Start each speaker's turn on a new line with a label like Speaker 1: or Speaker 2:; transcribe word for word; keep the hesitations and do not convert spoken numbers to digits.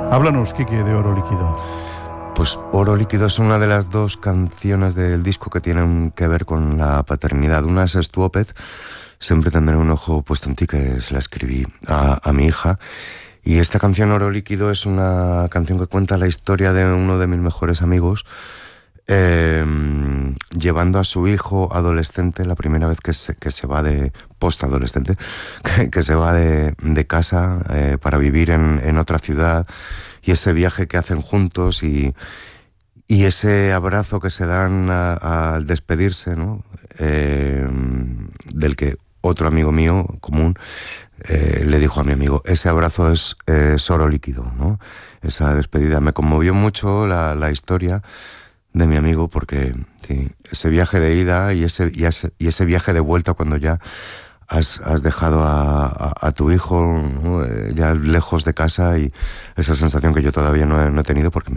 Speaker 1: Háblanos, Quique, de Oro Líquido.
Speaker 2: Pues Oro Líquido es una de las dos canciones del disco que tienen que ver con la paternidad. Una es Stuopet, siempre tendré un ojo puesto en ti, que se la escribí a, a mi hija. Y esta canción, Oro Líquido, es una canción que cuenta la historia de uno de mis mejores amigos, eh, llevando a su hijo adolescente, la primera vez que se, que se va de post-adolescente, que, que se va de, de casa eh, para vivir en, en otra ciudad, y ese viaje que hacen juntos y, y ese abrazo que se dan al despedirse, ¿no? Eh, del que otro amigo mío común eh, le dijo a mi amigo, ese abrazo es, es oro líquido, ¿no? Esa despedida. Me conmovió mucho la, la historia de mi amigo, porque sí, ese viaje de ida y ese, y ese, y ese viaje de vuelta cuando ya has, has dejado a, a, a tu hijo, ¿no? Ya lejos de casa, y esa sensación que yo todavía no he, no he tenido, porque